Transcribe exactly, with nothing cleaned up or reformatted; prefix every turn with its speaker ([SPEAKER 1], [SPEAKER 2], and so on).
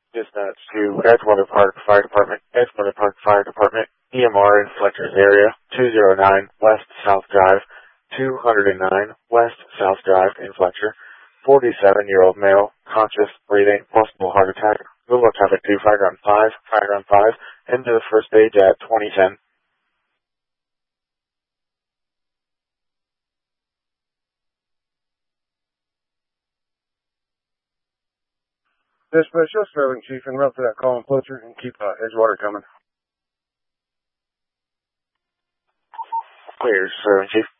[SPEAKER 1] Dispatch to Edgewater Park Fire Department, Edgewater Park Fire Department, E M R in Fletcher's area, two oh nine West South Drive, two oh nine West South Drive in Fletcher, forty-seven-year-old male, conscious, breathing, possible heart attack. Google traffic to Fireground five, Fireground five, into the first stage at twenty ten.
[SPEAKER 2] Dispatch, just Sterling Chief, and route to that call in Fletcher and keep uh, Edgewater coming.
[SPEAKER 1] Clear, Sterling Chief.